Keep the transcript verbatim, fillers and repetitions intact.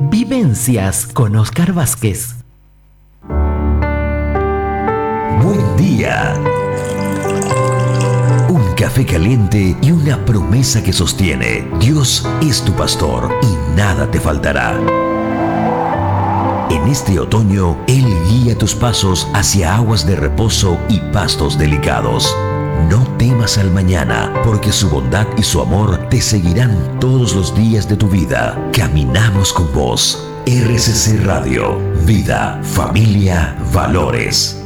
Vivencias con Oscar Vázquez. Buen día. Un café caliente y una promesa que sostiene: Dios es tu pastor y nada te faltará. En este otoño, Él guía tus pasos hacia aguas de reposo y pastos delicados. No temas al mañana, porque su bondad y su amor te seguirán todos los días de tu vida. Caminamos con vos. R C C Radio. Vida, familia, valores.